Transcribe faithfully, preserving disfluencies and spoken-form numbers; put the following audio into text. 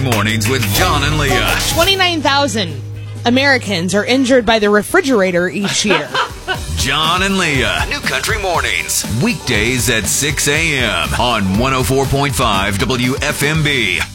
Mornings with John and Leah. twenty-nine thousand Americans are injured by the refrigerator each year. John and Leah. New Country Mornings. Weekdays at six a.m. on one oh four point five W F M B.